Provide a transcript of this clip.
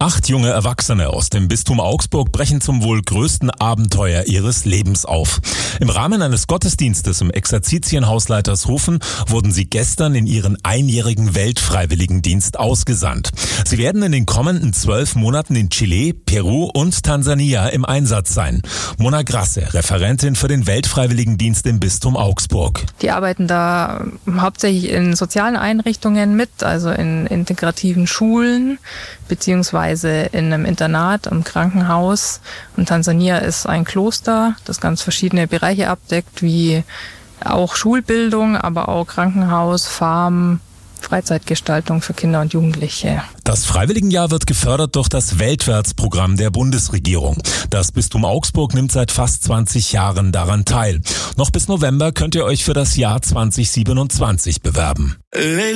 8 junge Erwachsene aus dem Bistum Augsburg brechen zum wohl größten Abenteuer ihres Lebens auf. Im Rahmen eines Gottesdienstes im Exerzitienhaus Leitershofen wurden sie gestern in ihren einjährigen Weltfreiwilligendienst ausgesandt. Sie werden in den kommenden 12 Monaten in Chile, Peru und Tansania im Einsatz sein. Mona Grasse, Referentin für den Weltfreiwilligendienst im Bistum Augsburg. Die arbeiten da hauptsächlich in sozialen Einrichtungen mit, also in integrativen Schulen, beziehungsweise in einem Internat, im Krankenhaus. Und Tansania ist ein Kloster, das ganz verschiedene Bereiche abdeckt, wie auch Schulbildung, aber auch Krankenhaus, Farm, Freizeitgestaltung für Kinder und Jugendliche. Das Freiwilligenjahr wird gefördert durch das Weltwärtsprogramm der Bundesregierung. Das Bistum Augsburg nimmt seit fast 20 Jahren daran teil. Noch bis November könnt ihr euch für das Jahr 2027 bewerben.